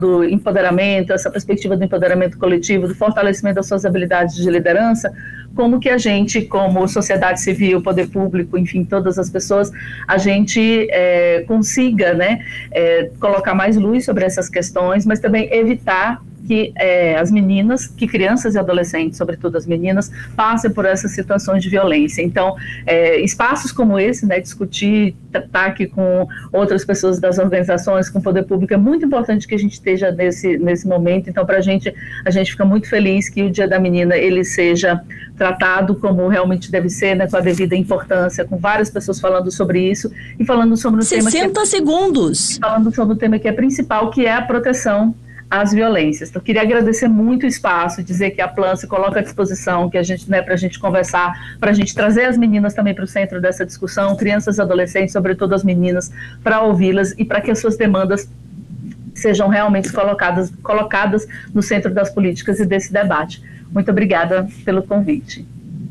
do empoderamento, essa perspectiva do empoderamento coletivo, do fortalecimento das suas habilidades de liderança, como que a gente, como sociedade civil, poder público, enfim, todas as pessoas, a gente consiga, né, colocar mais luz sobre essas questões, mas também evitar que as meninas, que crianças e adolescentes, sobretudo as meninas, passem por essas situações de violência. Então, espaços como esse, né, discutir, estar aqui com outras pessoas das organizações, com o poder público, é muito importante que a gente esteja nesse momento. Então, para a gente fica muito feliz que o Dia da Menina, ele seja tratado como realmente deve ser, né, com a devida importância, com várias pessoas falando sobre isso e falando sobre um tema 60 segundos. Falando sobre o tema que é principal, que é a proteção às violências. Então, eu queria agradecer muito o espaço, dizer que a Plan se coloca à disposição, que a gente, né, para a gente conversar, para a gente trazer as meninas também para o centro dessa discussão, crianças e adolescentes, sobretudo as meninas, para ouvi-las e para que as suas demandas sejam realmente colocadas no centro das políticas e desse debate. Muito obrigada pelo convite.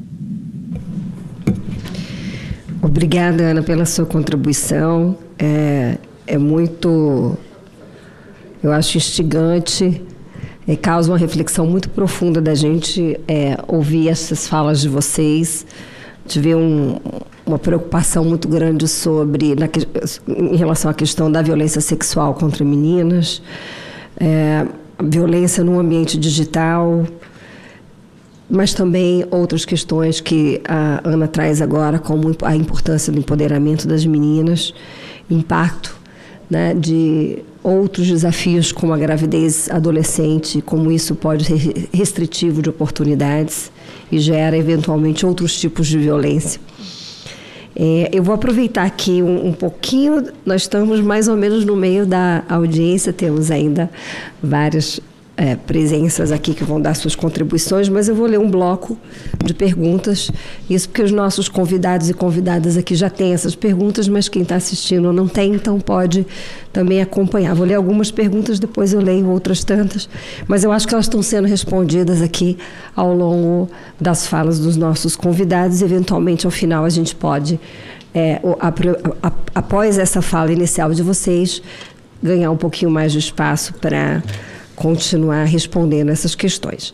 Obrigada, Ana, pela sua contribuição. É muito, eu acho, instigante, causa uma reflexão muito profunda da gente ouvir essas falas de vocês, de ver uma preocupação muito grande em relação à questão da violência sexual contra meninas, violência no ambiente digital, mas também outras questões que a Ana traz agora, como a importância do empoderamento das meninas, impacto, né, de outros desafios como a gravidez adolescente, como isso pode ser restritivo de oportunidades e gera eventualmente outros tipos de violência. Eu vou aproveitar aqui um pouquinho, nós estamos mais ou menos no meio da audiência, temos ainda várias presenças aqui que vão dar suas contribuições, mas eu vou ler um bloco de perguntas, isso porque os nossos convidados e convidadas aqui já têm essas perguntas, mas quem está assistindo não tem, então pode também acompanhar. Vou ler algumas perguntas, depois eu leio outras tantas, mas eu acho que elas estão sendo respondidas aqui ao longo das falas dos nossos convidados, e eventualmente ao final a gente pode, após essa fala inicial de vocês, ganhar um pouquinho mais de espaço para continuar respondendo essas questões.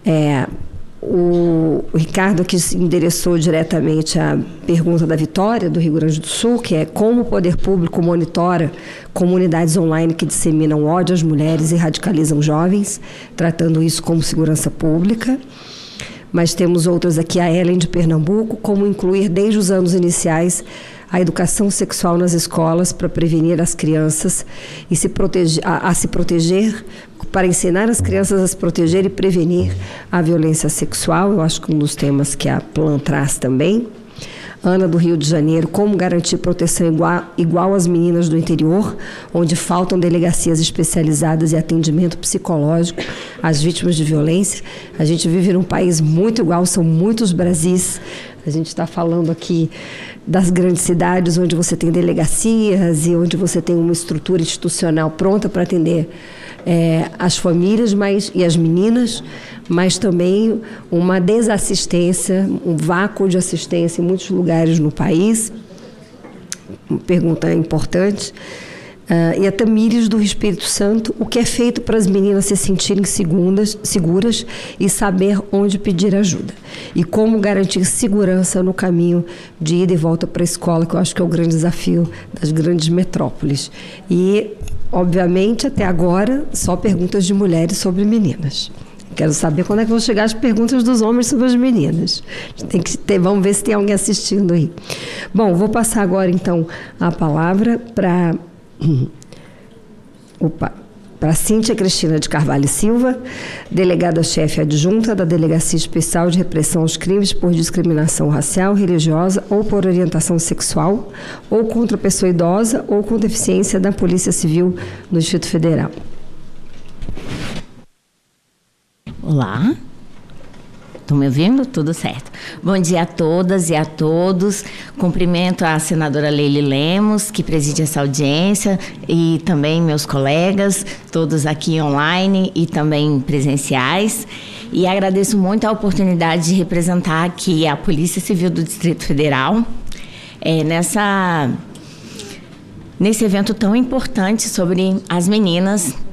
O Ricardo aqui se endereçou diretamente à pergunta da Vitória, do Rio Grande do Sul, que é como o poder público monitora comunidades online que disseminam ódio às mulheres e radicalizam jovens, tratando isso como segurança pública. Mas temos outras aqui, a Ellen de Pernambuco, como incluir desde os anos iniciais a educação sexual nas escolas para prevenir as crianças e se proteger, para ensinar as crianças a se proteger e prevenir a violência sexual. Eu acho que um dos temas que a Plan traz também. Ana, do Rio de Janeiro, como garantir proteção igual às meninas do interior, onde faltam delegacias especializadas e atendimento psicológico às vítimas de violência. A gente vive num país muito igual, são muitos Brasis. A gente está falando aqui das grandes cidades, onde você tem delegacias e onde você tem uma estrutura institucional pronta para atender as famílias e as meninas, mas também uma desassistência, um vácuo de assistência em muitos lugares no país. Uma pergunta importante. E a Tamires, do Espírito Santo, o que é feito para as meninas se sentirem seguras e saber onde pedir ajuda? E como garantir segurança no caminho de ida e volta para a escola, que eu acho que é o grande desafio das grandes metrópoles. E, obviamente, até agora, só perguntas de mulheres sobre meninas. Quero saber quando é que vão chegar as perguntas dos homens sobre as meninas. Vamos ver se tem alguém assistindo aí. Bom, vou passar agora, então, a palavra para Cíntia Cristina de Carvalho Silva, delegada-chefe adjunta da Delegacia Especial de Repressão aos Crimes por Discriminação Racial, Religiosa ou por Orientação Sexual, ou contra pessoa idosa ou com deficiência da Polícia Civil do Distrito Federal. Olá. Estão me ouvindo? Tudo certo. Bom dia a todas e a todos. Cumprimento a senadora Leile Lemos, que preside essa audiência, e também meus colegas, todos aqui online e também presenciais. E agradeço muito a oportunidade de representar aqui a Polícia Civil do Distrito Federal nesse evento tão importante sobre as meninas